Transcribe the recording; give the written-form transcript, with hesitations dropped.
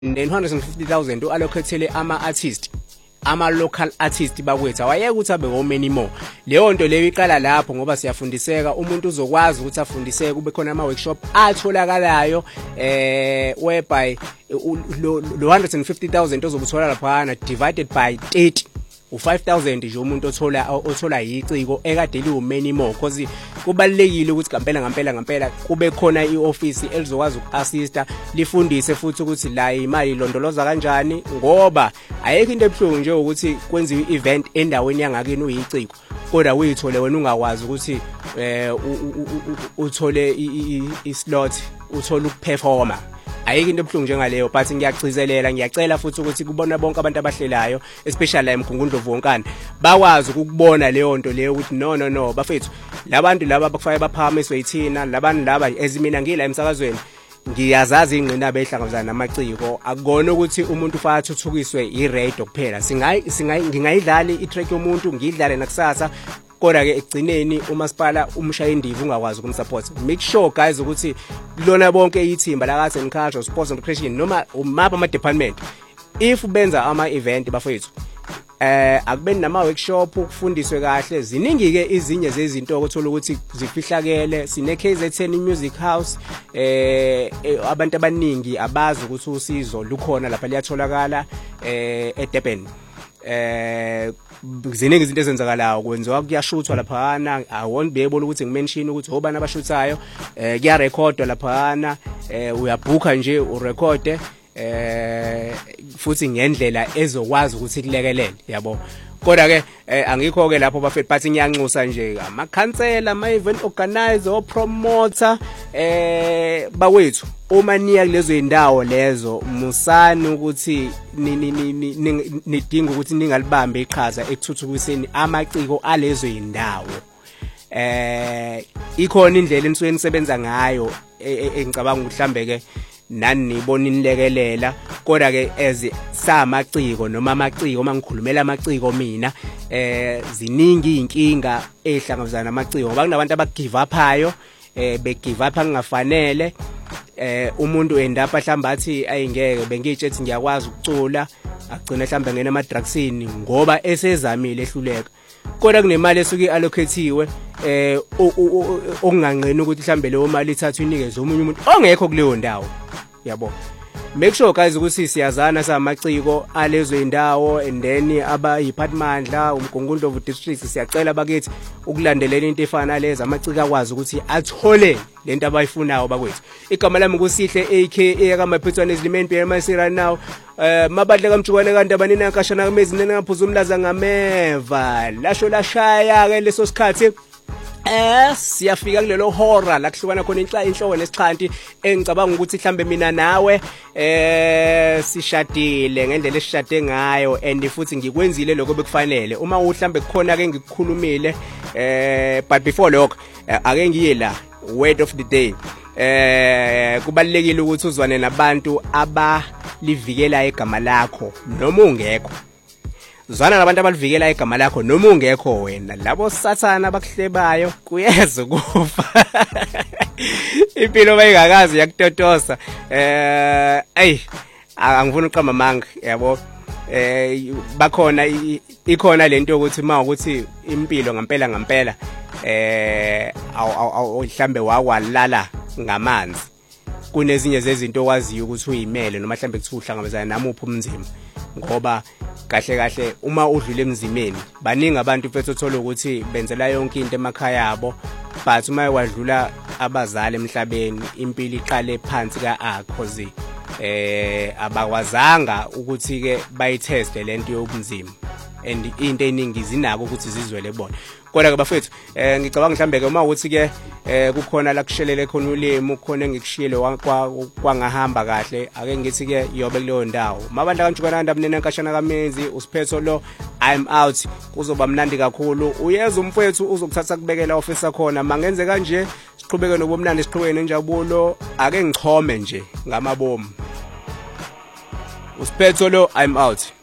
150,000 uallocated ama local artist bakwethu awayeke ukuthi abe omany more. Leyo nto leyo iqala lapho ngoba siyafundiseka, umuntu uzokwazi ukuthi afundiseke, kube khona ama workshop atholakalayo whereby lo 150,000 ozobuthola lapha divided by 30 u5,000 nje umuntu othola yiciko ekade liwumany more, because kubalekile ukuthi ngampela kube khona ioffice elizokwazi ukuassista lifundise futhi ukuthi la imali ilondoloza kanjani, ngoba ayekho into ebuhlungu nje ukuthi kwenziwe event endaweni yangakini uyiciko kodwa uyithole wena ungakwazi ukuthi uthole islot, uthole ukuperforma. Ayikho into ebuhlungu njengaleyo, but ngiyagcizelela, ngiyacela futhi ukuthi kubona bonke abantu abahlelayo especially la eMgungundlovu wonkana bakwazi ukubona leyo nto leyo ukuthi no bafethu labantu laba bakufaya baphakamiswe yithina, labantu laba ezimina ngila emsakazweni ngiyazazi ingqinamba ehlangabezana namaciko, akukona ukuthi umuntu ufaka athuthukiswe iradio kuphela. Ngingayidlali itrack yomuntu ngiyidlale nakusasa, kodwa ke ekugcineni umasipala umshaya indiva ungakwazi ukumsupport. Make sure guys ukuthi lona bonke ithimba la Arts and Culture, Sports and Recreation noma umapha ama department if benza ama event bafethu akubeni nama workshop ukufundiswe kahle. Ziningi ke izinye zezinto okuthola ukuthi zifihlakele. Sine KZN Music House, abantu abaningi abazi ukuthi usizo lukhona lapha liyatholakala eDurban. Ziningi izinto ezenzakalayo, kwenziwa kuyashuthwa laphana. I won't be able ukuthi ngimention ukuthi obani abashuthayo, kuya recordwa laphana, uyabhuka nje urecorde futhi ngendlela ezokwazi ukuthi kulekelele, yabo. Kodwa ke angikho ke lapho bafethu, but ngiyanxusa nje ama cancel, ama event organizer, o promoter bawethu uma niya kulezo indawo lezo musani ukuthi nidinga ukuthi ningalibambe iqhaza ekuthuthukiseni amaciko alezo indawo. Ikhona indlela enisuke nisebenza ngayo engicabanga mhlambe ke nani nibona inilekelela, kodwa ke ezi samaciko noma amaciko mangikhulumela amaciko mina ziningi inkinga ehlangabezana namaciko ngoba kunabantu abagive upayo, begive up angafanele. Umuntu endapha mhlamba athi ayingeke bengitshethi ngiyakwazi ukucula, agcina mhlamba ngena ama drugsini ngoba esezamile ehluleka, kodwa kunemali esuke allocatiwe okunganqeni ukuthi mhlambe leyo mali ithathwe inikeze omunye umuntu ongekho kuleyo ndawo, yabo. Make sure guys ukuthi siyazana samaciko alezo indawo, and then abayiphathimandla uMgungundlovu district siyacela bakithi ukulandelela into efana lezi amaciko akwazi ukuthi athole lento abayifunayo bakwethu. Igama lami nguSihle aka kaMaphetswane Ezilimeni BMC right now. Mabadle kaMjukwane kanti abanini akashana kamezi nene ngaphuza umlaza ngameva lasho lashaya ke leso sikhathi. Siyafika kulelo hora la kuhlukana khona inhloko nesixhanti engicabanga ukuthi mhlambe mina nawe sishadile ngendlela esishade ngayo, and futhi ngikwenzile lokho bekufanele. Uma uhlambe kukhona ke ngikukhulumile but before lokho ake ngiye la word of the day. Kubalekile ukuthi uzwane nabantu abalivikela igama lakho noma ungekho. Zwana nabantu abalivikela igama lakho noma ungekho wena. Labo sathana abakuhlebayo kuyeza ukufa. Impilo bayingakazi yakutotosa. Angifuni uqamba manga, yabo. Bakhona ikhona lento ukuthi mawukuthi impilo ngampela mhlambe wakwalala ngamanzi. Kunezinye zezinto owaziyo ukuthi uyimele noma mhlambe kuthi uhlangabezana namuphi umnzima, ngoba kahle uma udlule emzimeni baningi abantu mfethu othola ukuthi benzela yonke into emakhaya yabo, but uma wadlula abazali emhlabeni impilo iqale phansi kaakhozi abakwazanga ukuthi ke bayiteste lento yobunzima, and into eningi zinako ukuthi zizwele bona. Kodwa ke bafethu ngicabanga mhlambe ke uma ukuthi ke kukhona la kushelele khona ulimi, kukhona engikushiyele kwangahamba kahle, ake ngithi ke yobe kuleyo ndawo. Mabandla kaMjukwane abanene nkashana kamezi uSiphetho lo I'm out, kuzoba mnandi kakhulu. Uyeza umfethu uzokuthatha kubekela office khona, mangenze kanje siqhubeke nobomnandi, siqhubeke nenjabulo, ake ngichome nje ngamabomu. uSiphetho lo I'm out.